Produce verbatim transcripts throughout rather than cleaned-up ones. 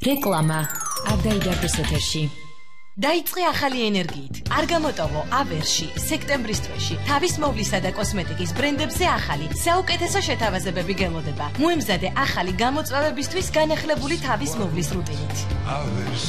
რეკლამა არ დაიდარდეს ეთერში. დაიწყე ახალი ენერგიით. არ გამოტოვო ავერში, სექტემბრის თვეში თავის მოვლისა და კოსმეტიკის ბრენდებზე ახალი, საუკეთესო შეთავაზებები გელოდება. მოემზადე ახალი გამოწვევებისთვის განახლებული თავის მოვლის რუტინით. ავერს.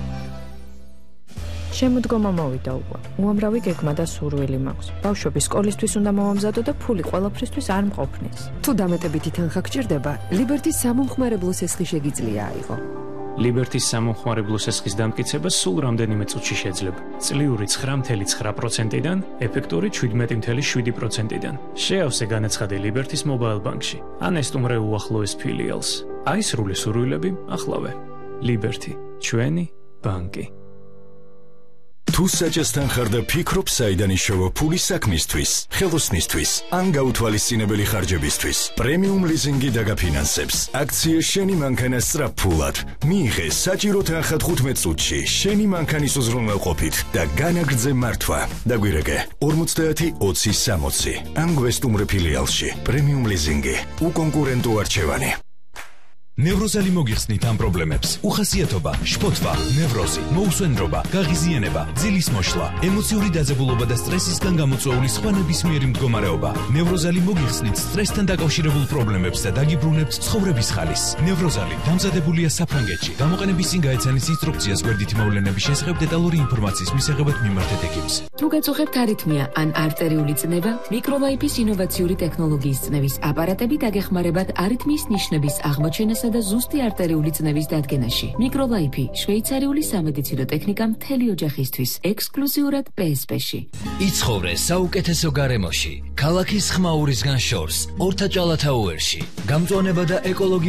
შემოდგომა მოვიდა უკვე. უამრავი გეგმა და სურვილი მაქვს. ბავშვების სკოლისთვის უნდა მოვამზადო და ფული ყველაფრისთვის არ მყოფნის. თუ დამეტებითი თანხა გჭირდება, ლიბერტის სამომხმარებლო სესხი შეგიძლია აიღო. ლიბერტის სამომხმარებლო სესხის დამტკიცება სულ რამდენიმე წუთში შეძლებ. წლიური ცხრა წუთი ცხრა პროცენტიდან, ეფექტური შვიდმეტი წუთი შვიდი პროცენტიდან. შეავსე განაცხადი ლიბერტის მობაილ ბანკში. ან ესტუმრე უახლოეს ფილიალს. აი სრული სურვილები ახლავე. ლიბერტი, ჩვენი ბანკი. თუ საჭესთან ხარ და ფიქრობ საიდან იშოვა ფული საქმისთვის, ხელოსნისთვის, ან გაუთვალისწინებელი ხარჯებისთვის, პრემიუმ ლიზინგი დაგაფინანსებს. აქცია შენი მანქანა სწრაფფულად. მიიღე საჭირო თანხა თხუთმეტ წუთში შენი მანქანის უზრუნველყოფით და განაგრძე მართვა. დაგვირეკე ორმოცდაათი ოცი სამოცი. ან გვესტუმრე ფილიალში. პრემიუმ ლიზინგი. უკონკურენტო არჩევანი. ნევროზალი მოგიხსნით ამ პრობლემებს. უხასიათობა, შფოთვა, ნევროზი, მოუსვენრობა, გაღიზიანება, ძილის მოშლა, ემოციური დაძაბულობა და სტრესისგან გამოწვეული სხვა ნებისმიერი მდგომარეობა. ნევროზალი მოგიხსნით სტრესთან დაკავშირებულ პრობლემებს და დაგიბრუნებთ ცხოვრების ხალისს. ნევროზალი დამზადებულია საფრანგეთში. გამოყენების წინ გაეცანის ინსტრუქციას გვერდითი მოვლენების შესახებ დეტალური ინფორმაციის მისაღებად მიმართეთ ექიმს. თუ გაწუხებთ არითმია ან არტერიული წნევა, მიკროლაიფის ინოვაციური ტექნოლოგიის წნევის აპარატები დაგეხმარებათ არითმიის ნიშნების აღმოჩენასა და ზუსტი არტერიული წნევის დადგენაში. მიკროლაიფი შვეიცარიული სამედიცინო ტექნიკა მთელი ოჯახისთვის, ექსკლუზიურად პე ეს პე-ში. იცხოვრე საუკეთესო გარემოში, ქალაქის ხმაურისგან შორს, ორთაჭალათაუერში. გამწვანება და ეკოლოგიური